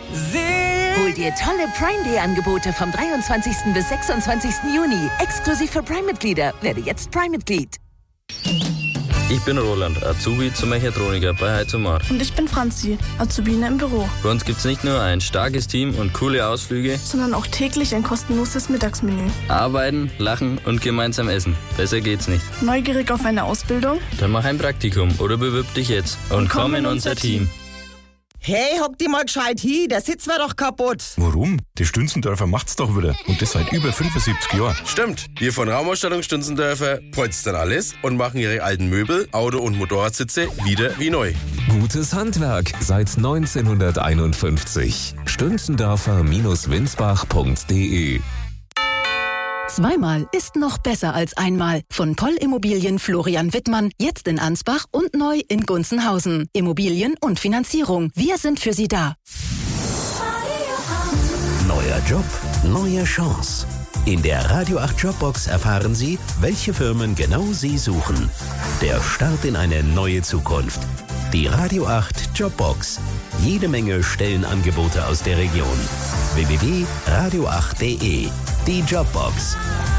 Hol dir tolle Prime Day Angebote vom 23. bis 26. Juni. Exklusiv für Prime-Mitglieder. Werde jetzt Prime-Mitglied. Ich bin Roland, Azubi zum Mechatroniker bei Heizumar. Und ich bin Franzi, Azubine im Büro. Bei uns gibt's nicht nur ein starkes Team und coole Ausflüge, sondern auch täglich ein kostenloses Mittagsmenü. Arbeiten, lachen und gemeinsam essen. Besser geht's nicht. Neugierig auf eine Ausbildung? Dann mach ein Praktikum oder bewirb dich jetzt und komm in unser Team. Hey, hock die mal gescheit hin, der Sitz war doch kaputt. Warum? Die Stünzendörfer macht's doch wieder. Und das seit über 75 Jahren. Stimmt. Wir von Raumausstattung Stünzendörfer polstern alles und machen ihre alten Möbel, Auto- und Motorradsitze wieder wie neu. Gutes Handwerk seit 1951. Stünzendörfer-winsbach.de. Zweimal ist noch besser als einmal. Von Poll Immobilien Florian Wittmann, jetzt in Ansbach und neu in Gunzenhausen. Immobilien und Finanzierung, wir sind für Sie da. Neuer Job, neue Chance. In der Radio 8 Jobbox erfahren Sie, welche Firmen genau Sie suchen. Der Start in eine neue Zukunft. Die Radio 8 Jobbox. Jede Menge Stellenangebote aus der Region. www.radio8.de. Die Jobbox.